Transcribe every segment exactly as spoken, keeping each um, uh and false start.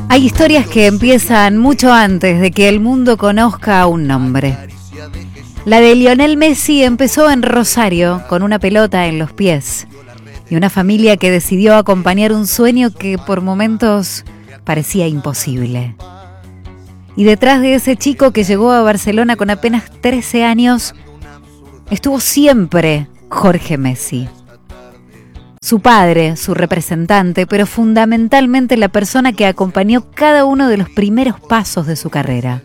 Hay historias que empiezan mucho antes de que el mundo conozca un nombre. La de Lionel Messi empezó en Rosario, con una pelota en los pies, y una familia que decidió acompañar un sueño que por momentos parecía imposible. Y detrás de ese chico que llegó a Barcelona con apenas trece años, estuvo siempre Jorge Messi. Su padre, su representante, pero fundamentalmente la persona que acompañó cada uno de los primeros pasos de su carrera.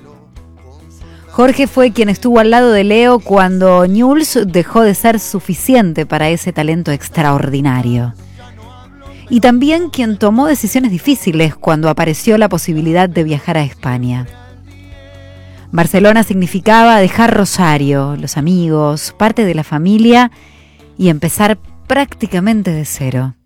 Jorge fue quien estuvo al lado de Leo cuando Newell's dejó de ser suficiente para ese talento extraordinario. Y también quien tomó decisiones difíciles cuando apareció la posibilidad de viajar a España. Barcelona significaba dejar Rosario, los amigos, parte de la familia y empezar prácticamente de cero.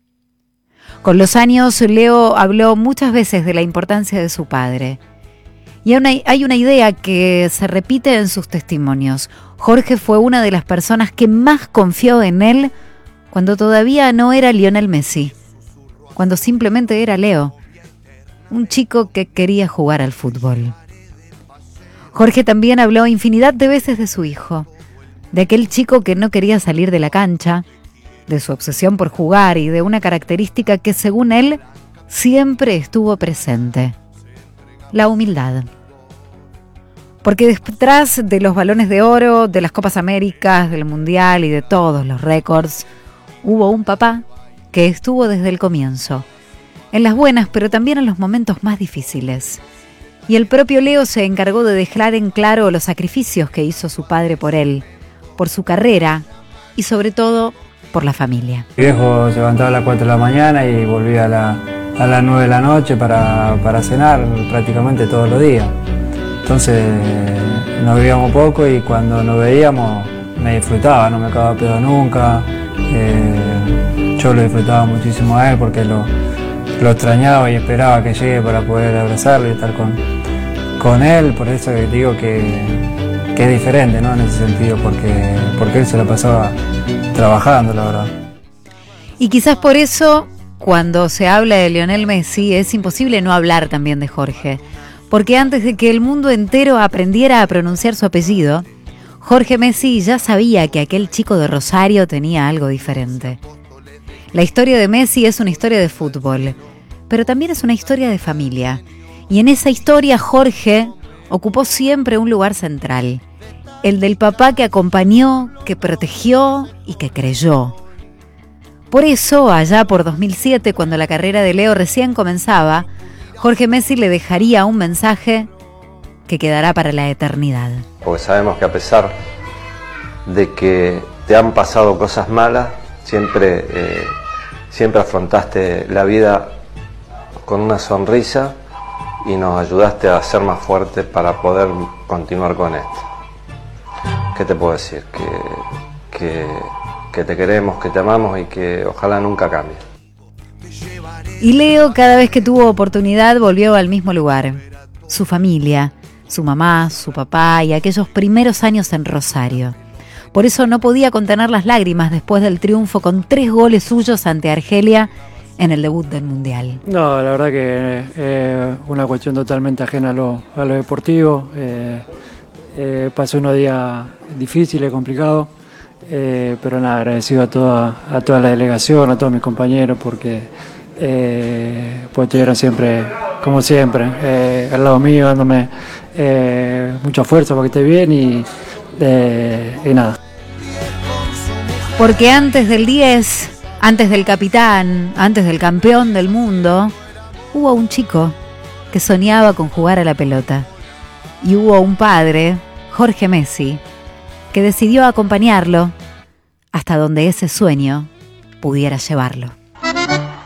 Con los años, Leo habló muchas veces de la importancia de su padre. Y hay una idea que se repite en sus testimonios. Jorge fue una de las personas que más confió en él cuando todavía no era Lionel Messi, cuando simplemente era Leo, un chico que quería jugar al fútbol. Jorge también habló infinidad de veces de su hijo, de aquel chico que no quería salir de la cancha, de su obsesión por jugar y de una característica que, según él, siempre estuvo presente: la humildad. Porque detrás de los balones de oro, de las Copas Américas, del Mundial y de todos los récords, hubo un papá que estuvo desde el comienzo, en las buenas, pero también en los momentos más difíciles. Y el propio Leo se encargó de dejar en claro los sacrificios que hizo su padre por él, por su carrera y sobre todo por la familia. Mi viejo se levantaba a las cuatro de la mañana y volvía a, la, a las nueve de la noche para, para cenar prácticamente todos los días. Entonces nos veíamos poco y cuando nos veíamos me disfrutaba, no me acababa pedo nunca. Eh, yo lo disfrutaba muchísimo a él porque lo, lo extrañaba y esperaba que llegue para poder abrazarlo y estar con, con él. Por eso digo que... que es diferente, ¿no? En ese sentido, porque, porque él se la pasaba trabajando, la verdad. Y quizás por eso, cuando se habla de Lionel Messi, es imposible no hablar también de Jorge. Porque antes de que el mundo entero aprendiera a pronunciar su apellido, Jorge Messi ya sabía que aquel chico de Rosario tenía algo diferente. La historia de Messi es una historia de fútbol, pero también es una historia de familia. Y en esa historia, Jorge ocupó siempre un lugar central, el del papá que acompañó, que protegió y que creyó. Por eso, allá por dos mil siete, cuando la carrera de Leo recién comenzaba, Jorge Messi le dejaría un mensaje que quedará para la eternidad. Porque sabemos que a pesar de que te han pasado cosas malas, siempre, eh, siempre afrontaste la vida con una sonrisa y nos ayudaste a ser más fuertes para poder continuar con esto. ¿Qué te puedo decir? Que, que, que te queremos, que te amamos y que ojalá nunca cambie. Y Leo, cada vez que tuvo oportunidad, volvió al mismo lugar. Su familia, su mamá, su papá y aquellos primeros años en Rosario. Por eso no podía contener las lágrimas después del triunfo con tres goles suyos ante Argelia en el debut del Mundial. No, la verdad que es eh, una cuestión totalmente ajena a lo, a lo deportivo. Eh, eh, pasó unos días difíciles, complicados, eh, pero nada, agradecido a toda, a toda la delegación, a todos mis compañeros, porque eh, pues estuvieron siempre, como siempre, eh, al lado mío, dándome eh, mucha fuerza para que esté bien y, eh, y nada. Porque antes del diez... Antes del capitán, antes del campeón del mundo, hubo un chico que soñaba con jugar a la pelota. Y hubo un padre, Jorge Messi, que decidió acompañarlo hasta donde ese sueño pudiera llevarlo.